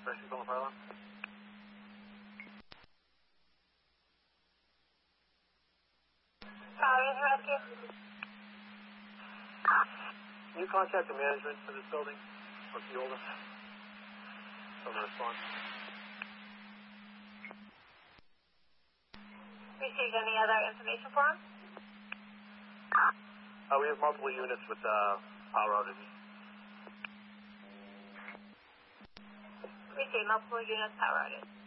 Pressure on the fire alarm. Rescue. Can you contact the management for this building? Or Fiolda? Someone respond. Received any other information for him? We have multiple units with power outages. Received multiple units power outage.